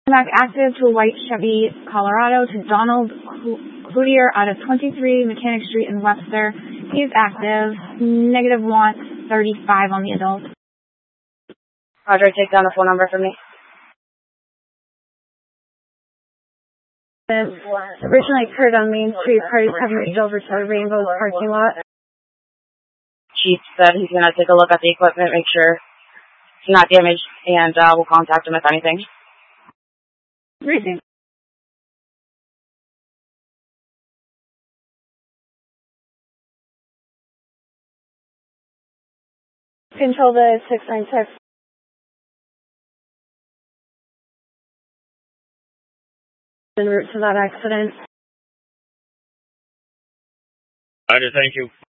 Back active to a white Chevy Colorado to Donald Cloutier out of 23 Mechanic Street in Webster. He is active. Negative want 35 on the adult. Roger, take down the phone number for me. Originally occurred on Main Street. Parties have moved over to Rainbow's parking lot. Chief said he's going to take a look at the equipment, make sure it's not damaged, and we'll contact him if anything. Racing. Control the 696. En route to that accident. Roger, thank you.